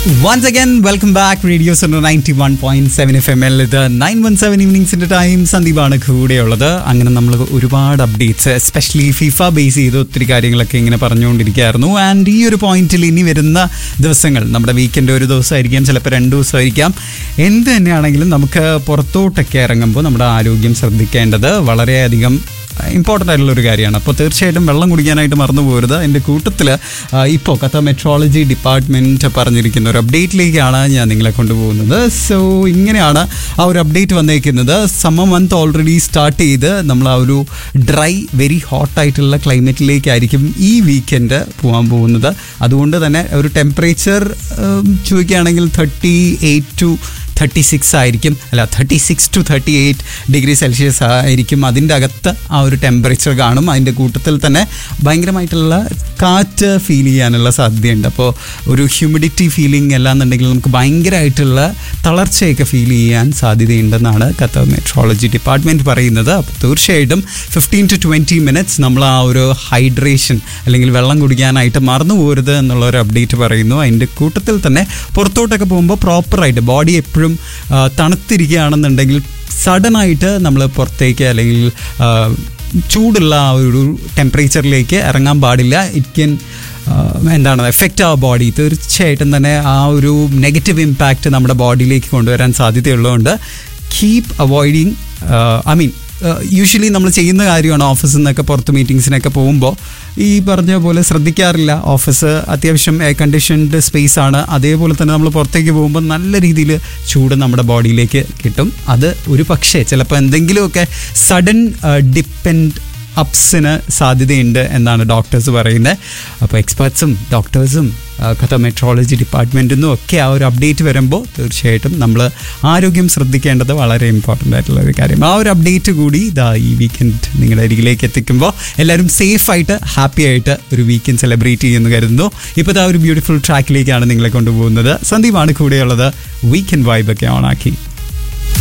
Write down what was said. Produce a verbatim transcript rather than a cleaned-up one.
Once again, welcome back. Radio Sonora ninety-one point seven F M L. ഇത് nine one seven ഈവനിങ്സിൻ്റെ time. സന്ദീപാണ് കൂടെയുള്ളത്. അങ്ങനെ നമ്മൾ ഒരുപാട് updates especially FIFA base ചെയ്ത് ഒത്തിരി കാര്യങ്ങളൊക്കെ ഇങ്ങനെ പറഞ്ഞുകൊണ്ടിരിക്കുകയായിരുന്നു. ആൻഡ് ഈ ഒരു പോയിന്റിൽ ഇനി വരുന്ന ദിവസങ്ങൾ നമ്മുടെ വീക്കെൻഡ് ഒരു ദിവസമായിരിക്കാം, ചിലപ്പോൾ രണ്ട് ദിവസമായിരിക്കാം. എന്ത് തന്നെയാണെങ്കിലും നമുക്ക് പുറത്തോട്ടൊക്കെ ഇറങ്ങുമ്പോൾ നമ്മുടെ ആരോഗ്യം ശ്രദ്ധിക്കേണ്ടത് വളരെയധികം ഇമ്പോർട്ടൻ്റ് ആയിട്ടുള്ളൊരു കാര്യമാണ്. അപ്പോൾ തീർച്ചയായിട്ടും വെള്ളം കുടിക്കാനായിട്ട് മറന്നു പോകരുത്. എൻ്റെ കൂട്ടത്തിൽ ഇപ്പോൾ ഖത്തർ മെട്രോളജി ഡിപ്പാർട്ട്മെൻറ്റ് പറഞ്ഞിരിക്കുന്ന ഒരു അപ്ഡേറ്റിലേക്കാണ് ഞാൻ നിങ്ങളെ കൊണ്ടുപോകുന്നത്. സോ ഇങ്ങനെയാണ് ആ ഒരു അപ്ഡേറ്റ് വന്നേക്കുന്നത്. സമ്മർ മന്ത് ഓൾറെഡി സ്റ്റാർട്ട് ചെയ്ത് നമ്മൾ ആ ഒരു ഡ്രൈ വെരി ഹോട്ടായിട്ടുള്ള ക്ലൈമറ്റിലേക്കായിരിക്കും ഈ വീക്കെൻഡ് പോകാൻ പോകുന്നത്. അതുകൊണ്ട് തന്നെ ഒരു ടെമ്പറേച്ചർ ചോദിക്കുകയാണെങ്കിൽ thirty eight to thirty six ആയിരിക്കും, അല്ല thirty six to thirty eight degree Celsius ആയിരിക്കും. അതിൻ്റെ അകത്ത് ആ ഒരു ടെമ്പറേച്ചർ കാണും. അതിൻ്റെ കൂട്ടത്തിൽ തന്നെ ഭയങ്കരമായിട്ടുള്ള കാറ്റ് ഫീൽ ചെയ്യാനുള്ള സാധ്യതയുണ്ട്. അപ്പോൾ ഒരു ഹ്യൂമിഡിറ്റി ഫീലിംഗ് അല്ലാന്നുണ്ടെങ്കിൽ നമുക്ക് ഭയങ്കരമായിട്ടുള്ള തളർച്ചയൊക്കെ ഫീൽ ചെയ്യാൻ സാധ്യതയുണ്ടെന്നാണ് ഖത്തർ മെട്രോളജി ഡിപ്പാർട്ട്മെൻറ്റ് പറയുന്നത്. അപ്പോൾ തീർച്ചയായിട്ടും ഫിഫ്റ്റീൻ ടു ട്വൻറ്റി മിനിറ്റ്സ് നമ്മൾ ആ ഒരു ഹൈഡ്രേഷൻ അല്ലെങ്കിൽ വെള്ളം കുടിക്കാനായിട്ട് മറന്നു പോകരുത് എന്നുള്ള ഒരു അപ്ഡേറ്റ് പറയുന്നു. അതിൻ്റെ കൂട്ടത്തിൽ തന്നെ പുറത്തോട്ടൊക്കെ പോകുമ്പോൾ പ്രോപ്പറായിട്ട് ബോഡി എപ്പോഴും തണുത്തിരിക്കുകയാണെന്നുണ്ടെങ്കിൽ സഡനായിട്ട് നമ്മൾ പുറത്തേക്ക് അല്ലെങ്കിൽ ചൂടുള്ള ആ ഒരു ടെമ്പറേച്ചറിലേക്ക് ഇറങ്ങാൻ പാടില്ല. ഇറ്റ് ക്യാൻ എന്താണ് എഫക്റ്റ് ആ ബോഡി. തീർച്ചയായിട്ടും തന്നെ ആ ഒരു നെഗറ്റീവ് ഇമ്പാക്റ്റ് നമ്മുടെ ബോഡിയിലേക്ക് കൊണ്ടുവരാൻ സാധ്യതയുള്ളതുകൊണ്ട് keep avoiding I mean usually നമ്മൾ ചെയ്യുന്ന കാര്യമാണ്. ഓഫീസിൽ നിന്നൊക്കെ പുറത്ത് മീറ്റിങ്സിനൊക്കെ പോകുമ്പോൾ ഈ പറഞ്ഞ പോലെ ശ്രദ്ധിക്കാറില്ല. ഓഫീസ് അത്യാവശ്യം എയർ കണ്ടീഷൻഡ് സ്പേസ് ആണ്. അതേപോലെ തന്നെ നമ്മൾ പുറത്തേക്ക് പോകുമ്പോൾ നല്ല രീതിയിൽ ചൂട് നമ്മുടെ ബോഡിയിലേക്ക് കിട്ടും. അത് ഒരു പക്ഷേ ചിലപ്പോൾ എന്തെങ്കിലുമൊക്കെ സഡൻ ഡിപ്പെൻഡ് അപ്സിന് സാധ്യതയുണ്ട് എന്നാണ് ഡോക്ടേഴ്സ് പറയുന്നത്. അപ്പോൾ എക്സ്പേർട്സും ഡോക്ടേഴ്സും ഖത്തർ മെട്രോളജി ഡിപ്പാർട്ട്മെൻറ്റിൽ നിന്നും ഒക്കെ ആ ഒരു അപ്ഡേറ്റ് വരുമ്പോൾ തീർച്ചയായിട്ടും നമ്മൾ ആരോഗ്യം ശ്രദ്ധിക്കേണ്ടത് വളരെ ഇമ്പോർട്ടൻ്റ് ആയിട്ടുള്ള ഒരു കാര്യം. ആ ഒരു അപ്ഡേറ്റ് കൂടി ഇതാ ഈ വീക്കെൻഡ് നിങ്ങളുടെ അരികിലേക്ക് എത്തിക്കുമ്പോൾ എല്ലാവരും സേഫായിട്ട് ഹാപ്പി ആയിട്ട് ഒരു വീക്കെൻഡ് സെലിബ്രേറ്റ് ചെയ്യുമെന്ന് കരുതുന്നു. ഇപ്പോൾ ഇതാ ഒരു ബ്യൂട്ടിഫുൾ ട്രാക്കിലേക്കാണ് നിങ്ങളെ കൊണ്ടുപോകുന്നത്. സന്ദീപാണ് കൂടെയുള്ളത്. വീക്കെൻഡ് വൈബൊക്കെ ഓണാക്കി